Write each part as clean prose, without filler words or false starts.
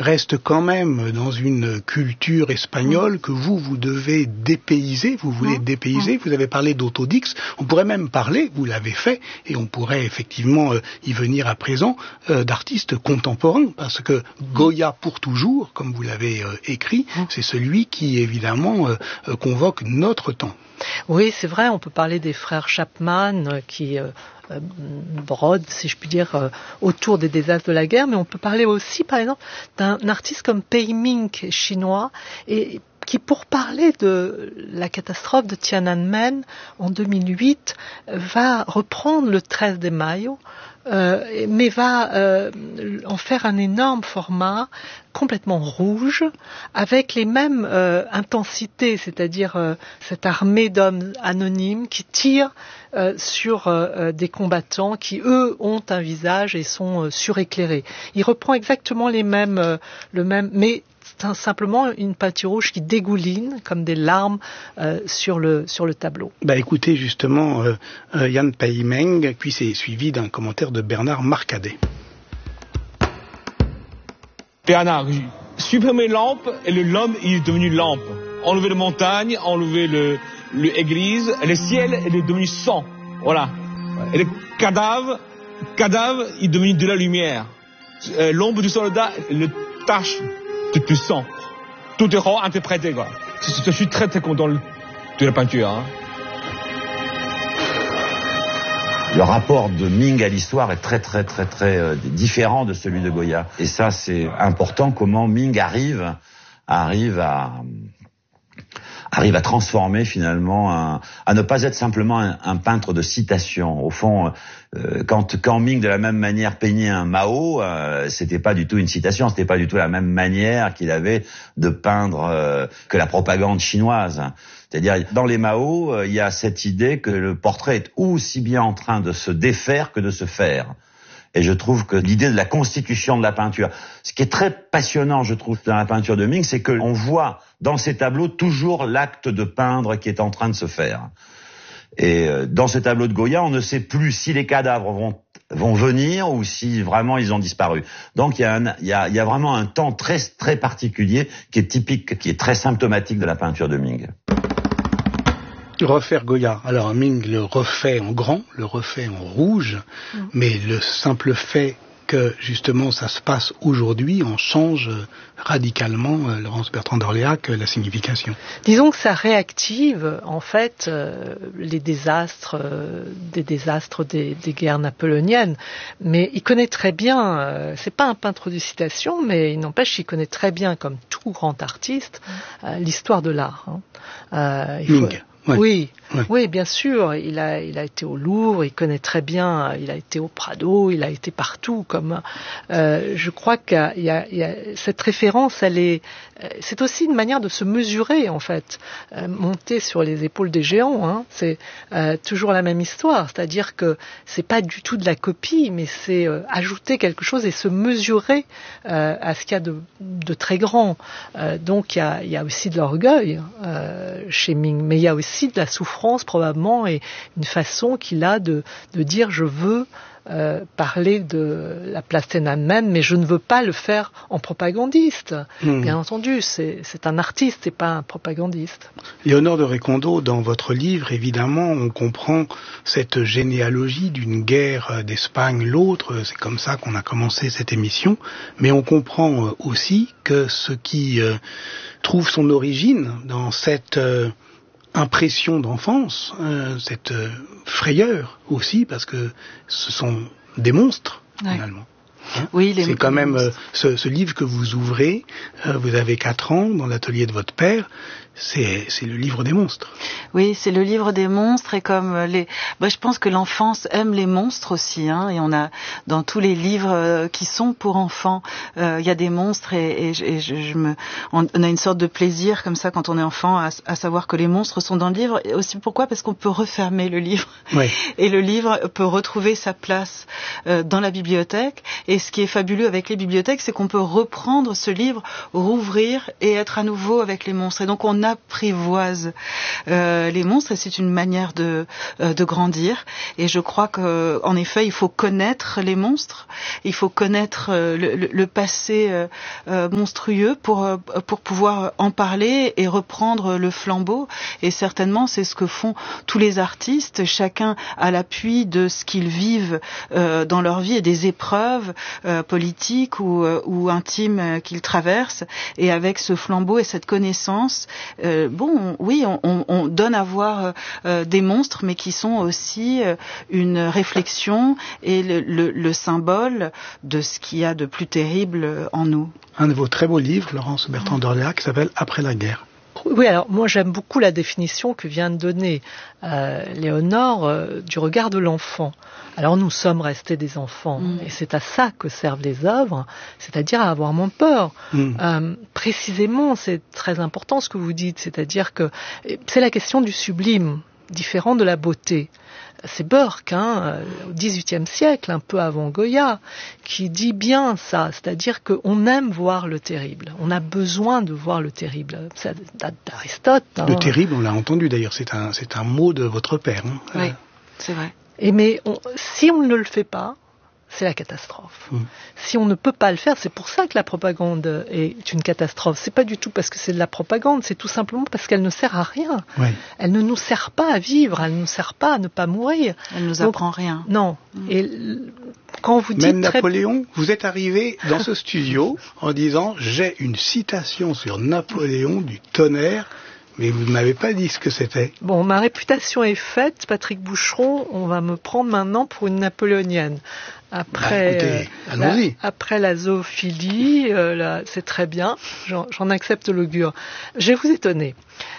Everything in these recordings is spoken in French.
reste quand même dans une culture espagnole que vous devez dépayser, vous voulez dépayser, vous avez parlé d'Autodix, on pourrait même parler, vous l'avez fait, et on pourrait effectivement y venir à présent, d'artistes contemporains, parce que Goya pour toujours, comme vous l'avez écrit, c'est celui qui évidemment convoque notre temps. Oui, c'est vrai, on peut parler des frères Chapman qui brodent, si je puis dire, autour des désastres de la guerre, mais on peut parler aussi, par exemple, d'un artiste comme Pei Ming, chinois, et qui, pour parler de la catastrophe de Tiananmen en 2008, va reprendre le 13 de Mayo, mais va en faire un énorme format complètement rouge, avec les mêmes intensités, c'est-à-dire cette armée d'hommes anonymes qui tirent sur des combattants qui, eux, ont un visage et sont suréclairés. Il reprend exactement le même, mais c'est simplement une peinture rouge qui dégouline comme des larmes sur le tableau. Écoutez justement Yan Pei Meng, puis c'est suivi d'un commentaire de Bernard Marcadet. Bernard, supprimer lampe et l'homme il est devenu lampe. Enlever les montagnes, enlever l'église, le ciel il est devenu sang. Voilà. Et le cadavre il est devenu de la lumière. L'ombre du soldat, le tache de sang. Tout est interprété, quoi. Je suis très très content de la peinture. Hein. Le rapport de Ming à l'histoire est très différent de celui de Goya. Et ça, c'est important, comment Ming arrive à transformer finalement à ne pas être simplement un peintre de citation. Au fond, quand Ming de la même manière peignait un Mao, c'était pas du tout une citation, c'était pas du tout la même manière qu'il avait de peindre que la propagande chinoise. C'est-à-dire, dans les Mao, il y a cette idée que le portrait est aussi bien en train de se défaire que de se faire. Et je trouve que l'idée de la constitution de la peinture, ce qui est très passionnant, je trouve, dans la peinture de Ming, c'est qu'on voit dans ces tableaux toujours l'acte de peindre qui est en train de se faire. Et dans ce tableau de Goya, on ne sait plus si les cadavres vont venir ou si vraiment ils ont disparu. Donc il y a vraiment un temps très très particulier qui est typique, qui est très symptomatique de la peinture de Ming. Refaire Goya. Alors Ming le refait en grand, le refait en rouge, mais le simple fait que justement ça se passe aujourd'hui en change radicalement, Laurence Bertrand d'Orléac, la signification. Disons que ça réactive en fait les désastres, des guerres napoléoniennes. Mais il connaît très bien, c'est pas un peintre de citation, mais il n'empêche qu'il connaît très bien, comme tout grand artiste, l'histoire de l'art. Ming. Oui, bien sûr. Il a été au Louvre, il connaît très bien. Il a été au Prado, il a été partout. Je crois qu'il y a cette référence. C'est aussi une manière de se mesurer en fait, monter sur les épaules des géants. Hein. C'est toujours la même histoire, c'est-à-dire que c'est pas du tout de la copie, mais c'est ajouter quelque chose et se mesurer à ce qu'il y a de très grand. Donc il y a aussi de l'orgueil chez Ming, mais il y a aussi de la souffrance probablement et une façon qu'il a de dire je veux parler de la place Tiananmen, mais je ne veux pas le faire en propagandiste. Bien entendu, c'est un artiste, c'est pas un propagandiste. Léonore de Recondo, dans votre livre, évidemment, on comprend cette généalogie d'une guerre d'Espagne l'autre, c'est comme ça qu'on a commencé cette émission, mais on comprend aussi que ce qui trouve son origine dans cette impression d'enfance, cette frayeur aussi, parce que ce sont des monstres, finalement. Oui, c'est quand même ce livre que vous ouvrez, vous avez 4 ans dans l'atelier de votre père, c'est le livre des monstres. Oui, c'est le livre des monstres et comme je pense que l'enfance aime les monstres aussi, hein, et on a dans tous les livres qui sont pour enfants, il y a des monstres on a une sorte de plaisir comme ça quand on est enfant à savoir que les monstres sont dans le livre. Et aussi pourquoi ? Parce qu'on peut refermer le livre et le livre peut retrouver sa place dans la bibliothèque et Et ce qui est fabuleux avec les bibliothèques, c'est qu'on peut reprendre ce livre, rouvrir et être à nouveau avec les monstres. Et donc on apprivoise les monstres, et c'est une manière de grandir. Et je crois que, en effet, il faut connaître les monstres, il faut connaître le passé monstrueux pour pouvoir en parler et reprendre le flambeau. Et certainement, c'est ce que font tous les artistes, chacun à l'appui de ce qu'ils vivent dans leur vie et des épreuves politiques ou intimes qu'ils traversent. Et avec ce flambeau et cette connaissance, on donne à voir des monstres, mais qui sont aussi une réflexion et le symbole de ce qu'il y a de plus terrible en nous. Un de vos très beaux livres, Laurence Bertrand d'Orléac, qui s'appelle Après la guerre. Oui, alors moi j'aime beaucoup la définition que vient de donner Léonore du regard de l'enfant. Alors nous sommes restés des enfants et c'est à ça que servent les œuvres, c'est-à-dire à avoir moins peur. Précisément, c'est très important ce que vous dites, c'est-à-dire que c'est la question du sublime, différent de la beauté. C'est Burke, au XVIIIe siècle, un peu avant Goya, qui dit bien ça, c'est-à-dire qu'on aime voir le terrible. On a besoin de voir le terrible. Ça date d'Aristote. Le terrible, on l'a entendu d'ailleurs, c'est un mot de votre père. Oui, c'est vrai. Mais si on ne le fait pas, c'est la catastrophe. Si on ne peut pas le faire, c'est pour ça que la propagande est une catastrophe. C'est pas du tout parce que c'est de la propagande, c'est tout simplement parce qu'elle ne sert à rien. Oui. Elle ne nous sert pas à vivre, elle ne nous sert pas à ne pas mourir. Elle ne nous apprend rien. Non. Et quand vous dites même Napoléon, vous êtes arrivé dans ce studio en disant « J'ai une citation sur Napoléon du tonnerre ». Mais vous ne m'avez pas dit ce que c'était. Bon, ma réputation est faite, Patrick Boucheron, on va me prendre maintenant pour une napoléonienne. Après, après la zoophilie, c'est très bien, j'en accepte l'augure. Je vais vous étonner.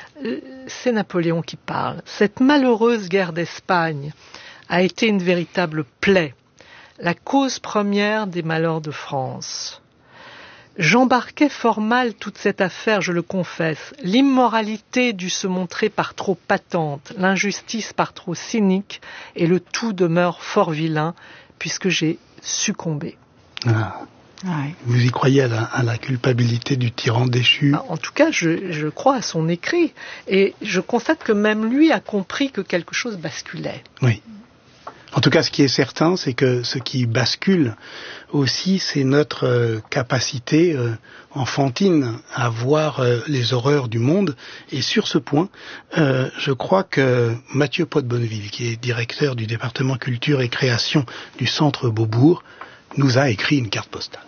C'est Napoléon qui parle. Cette malheureuse guerre d'Espagne a été une véritable plaie, la cause première des malheurs de France. J'embarquais fort mal toute cette affaire, je le confesse. L'immoralité dut se montrer par trop patente, l'injustice par trop cynique, et le tout demeure fort vilain, puisque j'ai succombé. Ah. Ouais. Vous y croyez à la culpabilité du tyran déchu? En tout cas, je crois à son écrit, et je constate que même lui a compris que quelque chose basculait. Oui. En tout cas, ce qui est certain, c'est que ce qui bascule aussi, c'est notre capacité enfantine à voir les horreurs du monde. Et sur ce point, je crois que Mathieu Pot-Bonneville, qui est directeur du département culture et création du Centre Beaubourg, nous a écrit une carte postale.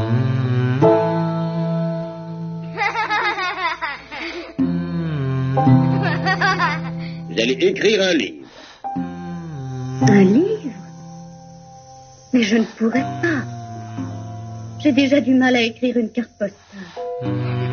Vous allez écrire un livre. Un livre? Mais je ne pourrais pas. J'ai déjà du mal à écrire une carte postale.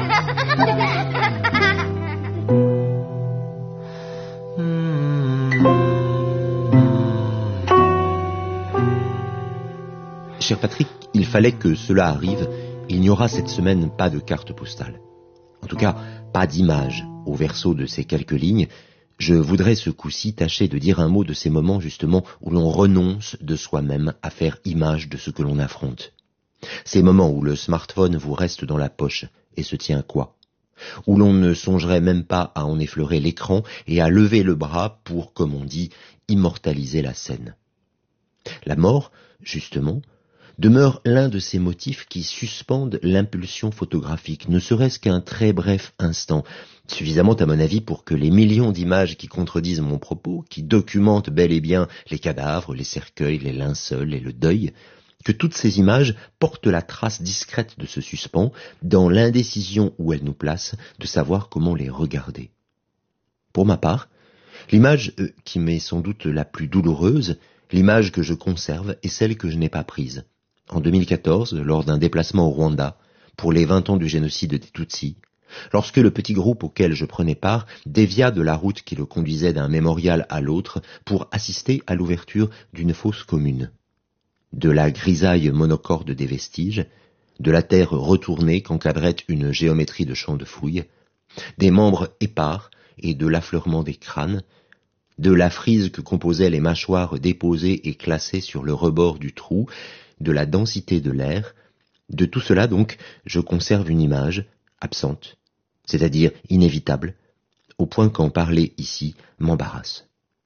Cher Patrick, il fallait que cela arrive. Il n'y aura cette semaine pas de carte postale. En tout cas, pas d'image au verso de ces quelques lignes. Je voudrais ce coup-ci tâcher de dire un mot de ces moments justement où l'on renonce de soi-même à faire image de ce que l'on affronte. Ces moments où le smartphone vous reste dans la poche et se tient quoi? Où l'on ne songerait même pas à en effleurer l'écran et à lever le bras pour, comme on dit, immortaliser la scène. La mort, justement, demeure l'un de ces motifs qui suspendent l'impulsion photographique, ne serait-ce qu'un très bref instant, suffisamment à mon avis pour que les millions d'images qui contredisent mon propos, qui documentent bel et bien les cadavres, les cercueils, les linceuls et le deuil, que toutes ces images portent la trace discrète de ce suspens, dans l'indécision où elles nous placent, de savoir comment les regarder. Pour ma part, l'image qui m'est sans doute la plus douloureuse, l'image que je conserve est celle que je n'ai pas prise. En 2014, lors d'un déplacement au Rwanda, pour les 20 ans du génocide des Tutsis, lorsque le petit groupe auquel je prenais part dévia de la route qui le conduisait d'un mémorial à l'autre pour assister à l'ouverture d'une fosse commune. De la grisaille monocorde des vestiges, de la terre retournée qu'encadrait une géométrie de champs de fouilles, des membres épars et de l'affleurement des crânes, de la frise que composaient les mâchoires déposées et classées sur le rebord du trou, de la densité de l'air. De tout cela, donc, je conserve une image absente, c'est-à-dire inévitable, au point qu'en parler ici m'embarrasse.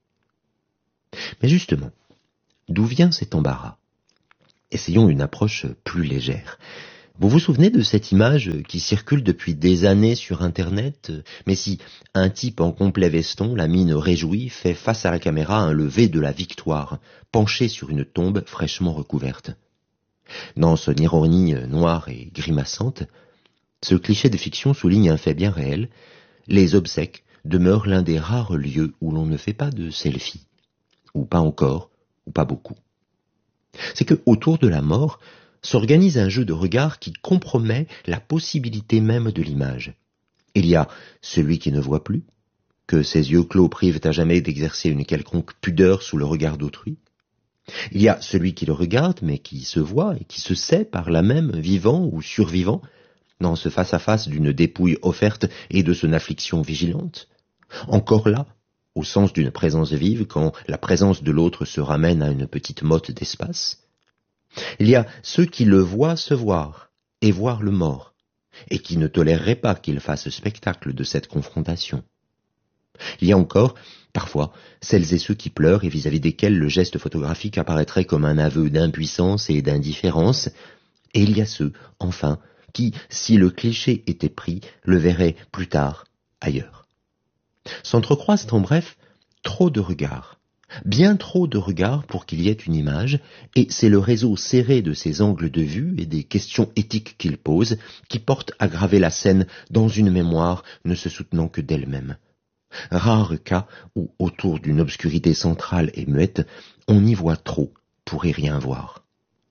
Mais justement, d'où vient cet embarras ? Essayons une approche plus légère. Vous vous souvenez de cette image qui circule depuis des années sur Internet ? Mais si un type en complet veston, la mine réjouie, fait face à la caméra un lever de la victoire, penché sur une tombe fraîchement recouverte. Dans son ironie noire et grimaçante, ce cliché de fiction souligne un fait bien réel. Les obsèques demeurent l'un des rares lieux où l'on ne fait pas de selfie. Ou pas encore, ou pas beaucoup. C'est que, autour de la mort, s'organise un jeu de regard qui compromet la possibilité même de l'image. Il y a celui qui ne voit plus, que ses yeux clos privent à jamais d'exercer une quelconque pudeur sous le regard d'autrui. Il y a celui qui le regarde, mais qui se voit et qui se sait par là même vivant ou survivant, dans ce face-à-face d'une dépouille offerte et de son affliction vigilante. Encore là, au sens d'une présence vive, quand la présence de l'autre se ramène à une petite motte d'espace. Il y a ceux qui le voient se voir, et voir le mort, et qui ne toléreraient pas qu'il fasse spectacle de cette confrontation. Il y a encore, parfois, celles et ceux qui pleurent et vis-à-vis desquels le geste photographique apparaîtrait comme un aveu d'impuissance et d'indifférence, et il y a ceux, enfin, qui, si le cliché était pris, le verraient plus tard, ailleurs. S'entrecroisent en bref trop de regards, bien trop de regards pour qu'il y ait une image, et c'est le réseau serré de ces angles de vue et des questions éthiques qu'ils posent qui porte à graver la scène dans une mémoire ne se soutenant que d'elle-même. Rare cas où, autour d'une obscurité centrale et muette, on y voit trop pour y rien voir.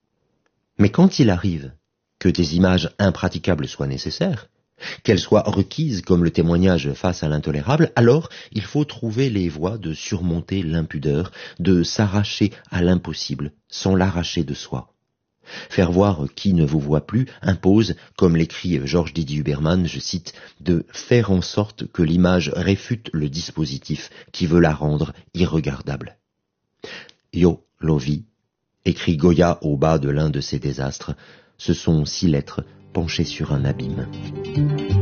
Mais quand il arrive que des images impraticables soient nécessaires, qu'elles soient requises comme le témoignage face à l'intolérable, alors il faut trouver les voies de surmonter l'impudeur, de s'arracher à l'impossible sans l'arracher de soi. Faire voir qui ne vous voit plus impose, comme l'écrit Georges Didier Huberman, je cite, de faire en sorte que l'image réfute le dispositif qui veut la rendre irregardable. Yo Lovi, écrit Goya au bas de l'un de ses désastres, ce sont 6 lettres penchées sur un abîme.